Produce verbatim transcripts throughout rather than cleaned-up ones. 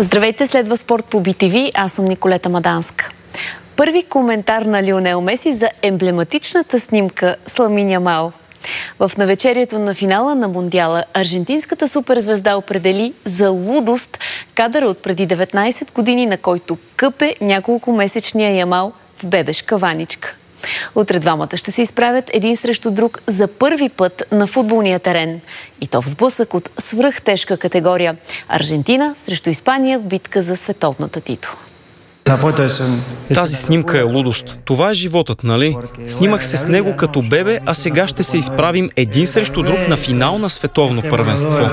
Здравейте, следва спорт по Би Ти Ви. Аз съм Николета Маданска. Първи коментар на Лионел Меси за емблематичната снимка с Ламин Ямал. В навечерието на финала на Мондиала аржентинската суперзвезда определи за лудост кадъра от преди деветнайсет години, на който къпе няколкомесечния Ямал в бебешка ваничка. Утре двамата ще се изправят един срещу друг за първи път на футболния терен. И то в сблъсък от свръхтежка категория. Аржентина срещу Испания в битка за световната титла. Тази снимка е лудост. Това е животът, нали? Снимах се с него като бебе, а сега ще се изправим един срещу друг на финал на световно първенство.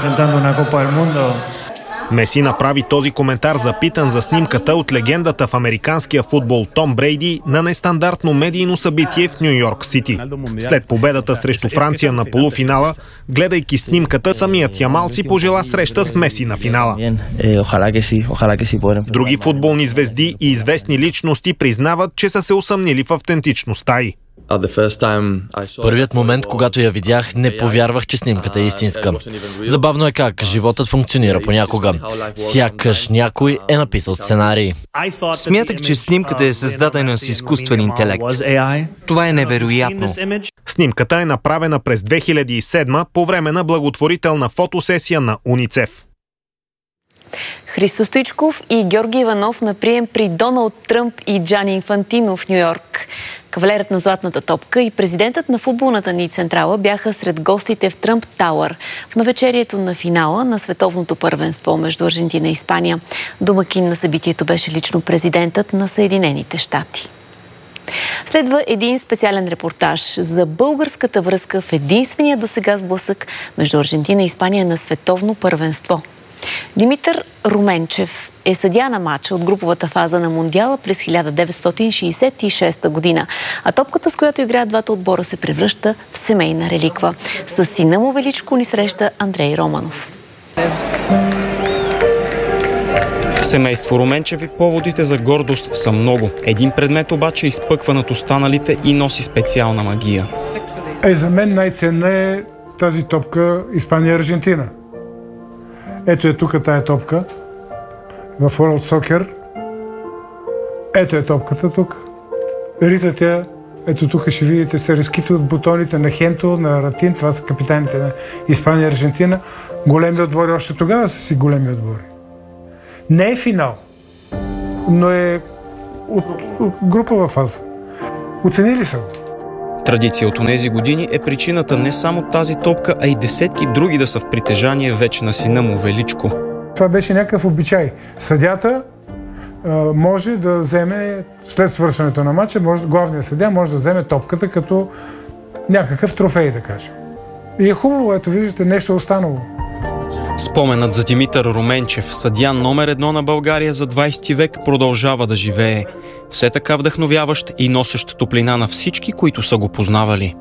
Меси направи този коментар запитан за снимката от легендата в американския футбол Том Брейди на нестандартно медийно събитие в Ню Йорк Сити. След победата срещу Франция на полуфинала, гледайки снимката, самият Ямал си пожела среща с Меси на финала. Други футболни звезди и известни личности признават, че са се усъмнили в автентичността й. Първият момент, когато я видях, не повярвах, че снимката е истинска. Забавно е как животът функционира понякога. Сякаш някой е написал сценарий. Смятах, че снимката е създадена с изкуствен интелект. Това е невероятно. Снимката е направена през две хиляди и седма по време на благотворителна фотосесия на УНИЦЕФ. Христо Стоичков и Георги Иванов на прием при Доналд Тръмп и Джани Инфантино в Ню Йорк. Кавалерът на Златната топка и президентът на футболната ни централа бяха сред гостите в Тръмп Тауър в навечерието на финала на световното първенство между Аржентина и Испания. Домакин на събитието беше лично президентът на Съединените щати. Следва един специален репортаж за българската връзка в единствения досега сблъсък между Аржентина и Испания на световно първенство. Димитър Руменчев е съдия на матча от груповата фаза на Мондиала през хиляда деветстотин шейсет и шеста година, а топката, с която играят двата отбора, се превръща в семейна реликва. С сина му Величко ни среща Андрей Романов. В семейство Руменчеви поводите за гордост са много. Един предмет обаче изпъква над останалите и носи специална магия. Е, за мен най-ценна е тази топка Испания-Аржентина. Ето е тук тая топка в World Soccer. Ето е топката тук. Ритът я, ето тук ще видите са резките от бутоните на Хенто, на Ратин. Това са капитаните на Испания и Аржентина. Големи отбори, още тогава са си големи отбори. Не е финал, но е от, от групова фаза. Оценили са го. Традиция от онези години е причината не само тази топка, а и десетки други да са в притежание вече на сина му Величко. Това беше някакъв обичай. Съдята а, може да вземе, след свършването на матча, може, главният съдия може да вземе топката като някакъв трофей, да кажем. И е хубаво, ето виждате, нещо останало. Споменът за Димитър Руменчев, съдия номер едно на България за двайсети век, продължава да живее. Все така вдъхновяващ и носещ топлина на всички, които са го познавали.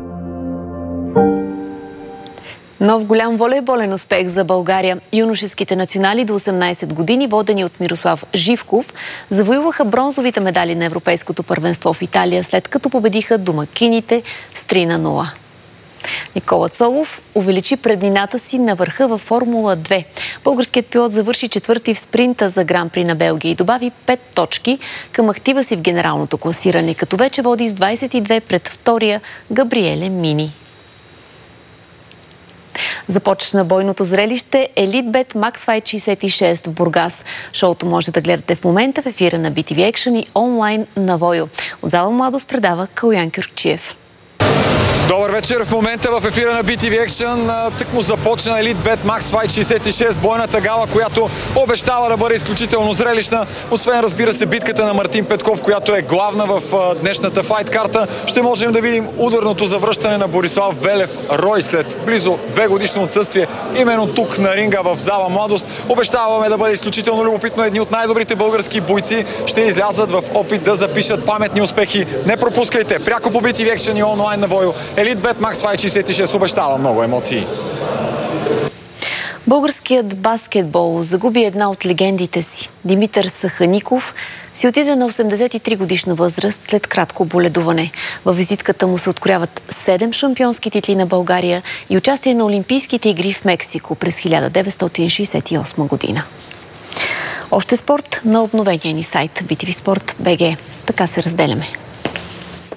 Нов голям волейболен успех за България. Юношеските национали до осемнайсет години, водени от Мирослав Живков, завоюваха бронзовите медали на Европейското първенство в Италия, след като победиха домакините с три на нула. Никола Цолов увеличи преднината си на върха във Формула две. Българският пилот завърши четвърти в спринта за Гран-при на Белгия и добави пет точки към актива си в генералното класиране, като вече води с двайсет и две пред втория Габриеле Мини. Започна бойното зрелище Елитбет Max Fight шейсет и шест в Бургас. Шоуто може да гледате в момента в ефира на Би Ти Ви Action и онлайн на Войо. От зала Младост предава Калуян Кюркчиев. Добър вечер, в момента в ефира на Би Ти Ви Action тъкмо започна Elitbet Max Fight шейсет и шест, бойната гала, която обещава да бъде изключително зрелищна. Освен, разбира се, битката на Мартин Петков, която е главна в днешната файт карта. Ще можем да видим ударното завръщане на Борислав Велев Рой след близо две годишно отсъствие. Именно тук на ринга в зала Младост. Обещаваме да бъде изключително любопитно. Едни от най-добрите български бойци ще излязат в опит да запишат паметни успехи. Не пропускайте! Пряко по Би Ти Ви Action и онлайн на Войо. Elitbet Max Fight шейсет и шест обещава много емоции. Българският баскетбол загуби една от легендите си. Димитър Сахаников си отиде на осемдесет и три годишна възраст след кратко боледуване. Във визитката му се открояват седем шампионски титли на България и участие на Олимпийските игри в Мексико през хиляда деветстотин шейсет и осма година. Още спорт на обновения ни сайт би ти ви спорт точка би джи. Така се разделяме.